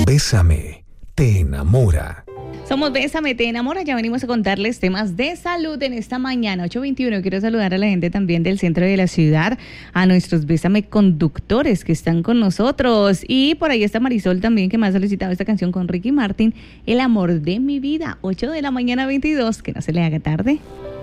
Bésame, te enamora. Somos Bésame, te enamora. Ya venimos a contarles temas de salud en esta mañana, 8:21. Quiero saludar a la gente también del centro de la ciudad, a nuestros Bésame conductores que están con nosotros. Y por ahí está Marisol también, que me ha solicitado esta canción con Ricky Martin, El amor de mi vida. 8 de la mañana, 22. Que no se le haga tarde.